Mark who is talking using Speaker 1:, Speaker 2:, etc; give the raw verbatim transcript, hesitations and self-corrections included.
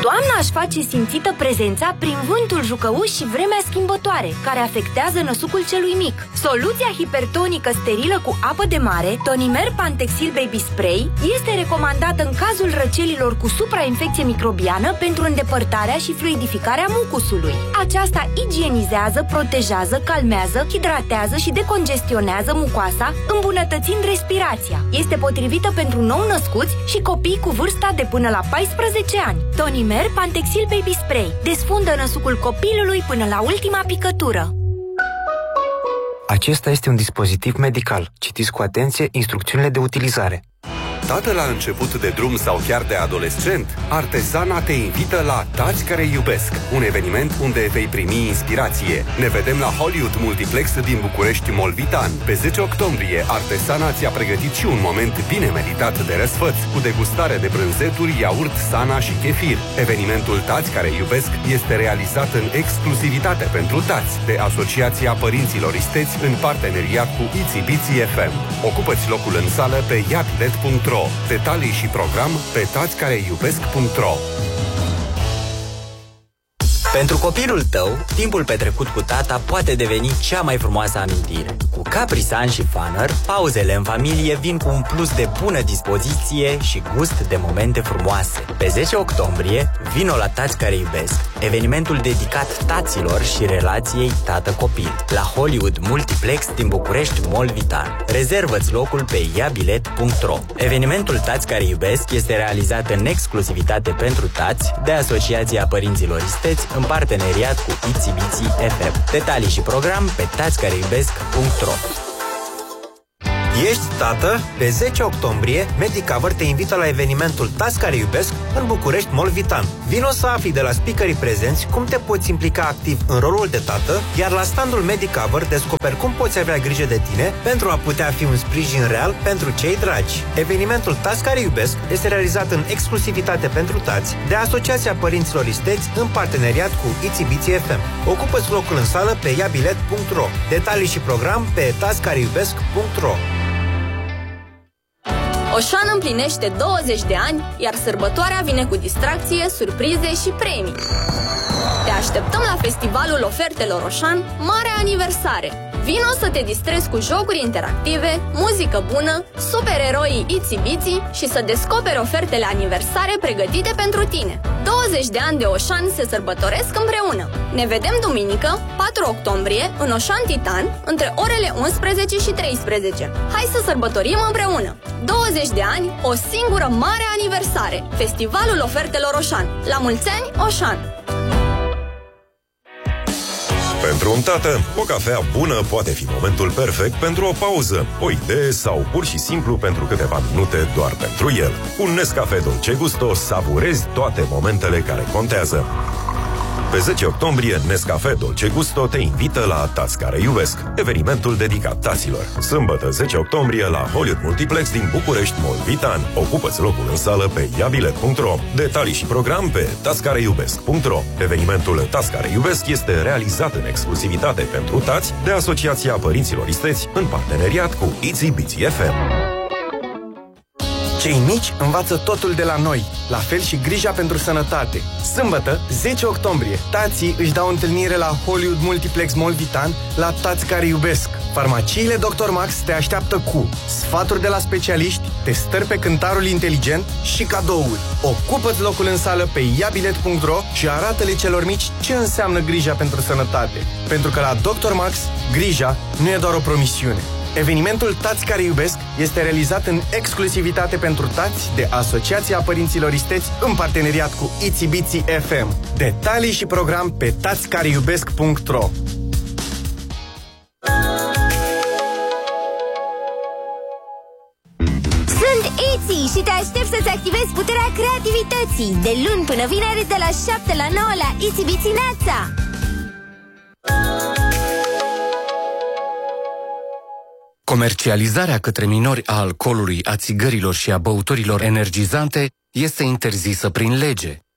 Speaker 1: Toamna își face simțită prezența prin vântul jucăuș și vremea schimbătoare, care afectează năsucul celui mic. Soluția hipertonică sterilă cu apă de mare, Tonimer Pantexil Baby Spray, este recomandată în cazul răcelilor cu suprainfecție microbiană pentru îndepărtarea și fluidificarea mucusului. Aceasta igienizează, protejează, calmează, hidratează și decongestionează mucoasa, îmbunătățind respirația. Este potrivită pentru nou-născuți și copii cu vârsta de până la paisprezece ani. Tonimer Pantexil Baby Spray desfundă năsucul copilului până la ultima picătură.
Speaker 2: Acesta este un dispozitiv medical. Citiți cu atenție instrucțiunile de utilizare.
Speaker 3: Tată la început de drum sau chiar de adolescent? Artesana te invită la Tați care iubesc, un eveniment unde vei primi inspirație. Ne vedem la Hollywood Multiplex din București Molvitan. Pe zece octombrie, Artesana ți-a pregătit și un moment bine meritat de răsfăț, cu degustare de brânzeturi, iaurt, sana și chefir. Evenimentul Tați care iubesc este realizat în exclusivitate pentru tați de Asociația Părinților Isteți în parteneriat cu Itsy Bitsy F M. Ocupă-ți locul în sală pe iabilet punct ro. Detalii și program pe tați care iubesc punct ro.
Speaker 4: Pentru copilul tău, timpul petrecut cu tata poate deveni cea mai frumoasă amintire. Cu Capri Sun și Funner, pauzele în familie vin cu un plus de bună dispoziție și gust de momente frumoase. Pe zece octombrie, vino la Tați care iubesc, evenimentul dedicat taților și relației tată-copil, la Hollywood Multiplex din București Molvitan. Rezervă-ți locul pe iabilet punct ro. Evenimentul Tați care iubesc este realizat în exclusivitate pentru tați de Asociația Părinților Isteți în parteneriat cu Itsy Bitsy F M. Detalii și program pe tați care iubesc punct ro.
Speaker 5: Ești tată? Pe zece octombrie, Medicover te invită la evenimentul Tați care iubesc în București Molvitan. Vino să afli de la speakerii prezenți cum te poți implica activ în rolul de tată, iar la standul Medicover descoperi cum poți avea grijă de tine pentru a putea fi un sprijin real pentru cei dragi. Evenimentul Tați care iubesc este realizat în exclusivitate pentru tați de Asociația Părinților Isteți în parteneriat cu Itsy Bitsy F M. Ocupă-ți locul în sală pe iabilet punct ro. Detalii și program pe tați care iubesc punct ro.
Speaker 6: Oșan împlinește douăzeci de ani, iar sărbătoarea vine cu distracție, surprize și premii. Te așteptăm la festivalul ofertelor Oșan, Mare Aniversare. Vino să te distrezi cu jocuri interactive, muzică bună, supereroii Itsy Bitsy și să descoperi ofertele aniversare pregătite pentru tine. douăzeci de ani de Oșan se sărbătoresc împreună. Ne vedem duminică, patru octombrie, în Oșan Titan, între orele unsprezece și treisprezece. Hai să sărbătorim împreună! douăzeci de ani, o singură mare aniversare. Festivalul ofertelor Oșan. La mulți ani, Oșan!
Speaker 7: Pentru un tată, o cafea bună poate fi momentul perfect pentru o pauză, o idee sau pur și simplu pentru câteva minute doar pentru el. Cu un Nescafé Dolce Gusto savurezi toate momentele care contează. Pe zece octombrie, Nescafé Dolce Gusto te invită la Tați care iubesc, evenimentul dedicat taților. Sâmbătă, zece octombrie, la Hollywood Multiplex din București Molvitan. Ocupă-ți locul în sală pe iabilet punct ro. Detalii și program pe tați care iubesc punct ro. Evenimentul Tați care iubesc este realizat în exclusivitate pentru tați de Asociația Părinților Isteți în parteneriat cu Itsy Bitsy F M.
Speaker 8: Cei mici învață totul de la noi, la fel și grija pentru sănătate. Sâmbătă, zece octombrie, tații își dau întâlnire la Hollywood Multiplex Molvitan la Tați care iubesc. Farmaciile doctor Max te așteaptă cu sfaturi de la specialiști, testări pe cântarul inteligent și cadouri. Ocupă-ți locul în sală pe iabilet punct ro și arată-le celor mici ce înseamnă grija pentru sănătate. Pentru că la doctor Max, grija nu e doar o promisiune. Evenimentul Tați care iubesc este realizat în exclusivitate pentru tați de Asociația Părinților Isteți în parteneriat cu Itsy Bitsy F M. Detalii și program pe tați care iubesc punct ro.
Speaker 9: Sunt Itsy și te aștept să-ți activezi puterea creativității de luni până vineri de la șapte la nouă la Itsy Bitsy Neața.
Speaker 10: Comercializarea către minori a alcoolului, a țigărilor și a băuturilor energizante este interzisă prin lege.